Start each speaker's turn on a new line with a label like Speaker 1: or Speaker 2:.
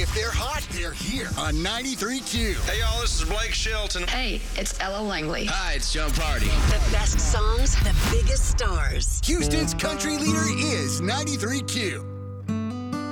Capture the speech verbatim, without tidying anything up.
Speaker 1: If they're hot, they're here on ninety-three point two.
Speaker 2: Hey, y'all, this is Blake Shelton.
Speaker 3: Hey, it's Ella Langley.
Speaker 4: Hi, it's John Party.
Speaker 5: The best songs, the biggest stars.
Speaker 1: Houston's country leader is ninety-three point two.